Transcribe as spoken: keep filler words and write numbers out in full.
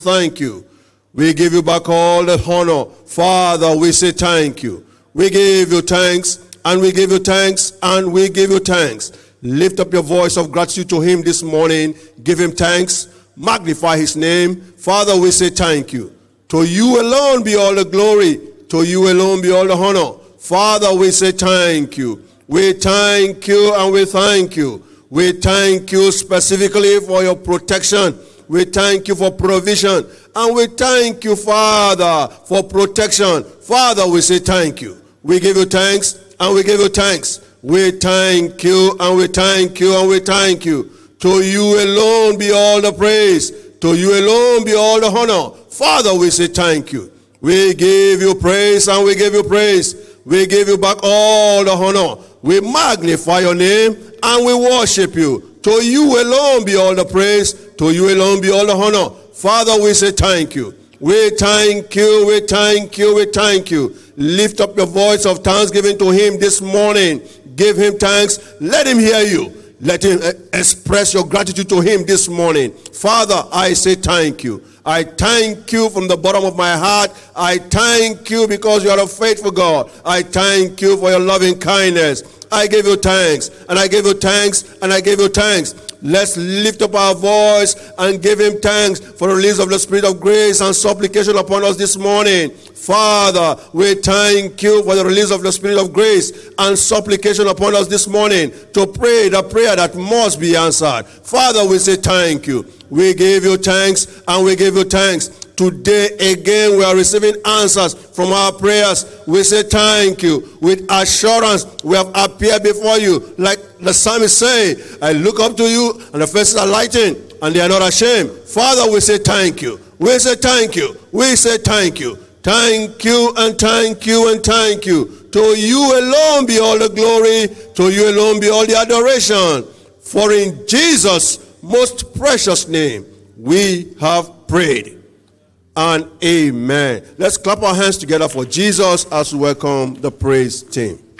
Thank you. We give you back all the honor. Father, we say thank you. We give you thanks, and we give you thanks, and we give you thanks. Lift up your voice of gratitude to him this morning. Give him thanks. Magnify his name. Father, we say thank you. To you alone be all the glory. To you alone be all the honor. Father, we say thank you. We thank you and we thank you. We thank you specifically for your protection. We thank you for provision. And we thank you, Father, for protection. Father, we say thank you. We give you thanks and we give you thanks. We thank you and we thank you and we thank you. To you alone be all the praise. To you alone be all the honor. Father, we say thank you. We give you praise and we give you praise. We give you back all the honor. We magnify your name and we worship you. To you alone be all the praise. To you alone be all the honor. Father, we say thank you. We thank you, we thank you, we thank you. Lift up your voice of thanksgiving to him this morning. Give him thanks. Let him hear you. Let him express your gratitude to him this morning. Father, I say thank you. I thank you from the bottom of my heart. I thank you because you are a faithful God. I thank you for your loving kindness. I give you thanks, and I give you thanks, and I give you thanks. Let's lift up our voice and give him thanks for the release of the Spirit of grace and supplication upon us this morning. Father, we thank you for the release of the Spirit of grace and supplication upon us this morning to pray the prayer that must be answered. Father, we say thank you. We give you thanks and we give you thanks. Today again we are receiving answers from our prayers. We say thank you. With assurance we have appeared before you. Like the psalmist say, I look up to you and the faces are lightened and they are not ashamed. Father, we say thank you. We say thank you. We say thank you. Thank you and thank you and thank you. To you alone be all the glory. To you alone be all the adoration. For in Jesus' most precious name we have prayed. And amen. Let's clap our hands together for Jesus as we welcome the praise team.